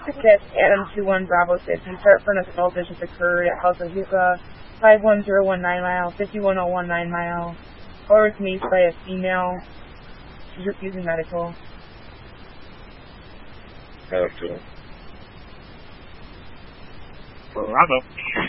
Yes, Adam 21 Bravo 6. Start for an assault that just occurred at House of Hookah, 51019 mile, 51019 mile. Caller was maced by a female. She's refusing medical. Okay. Bravo.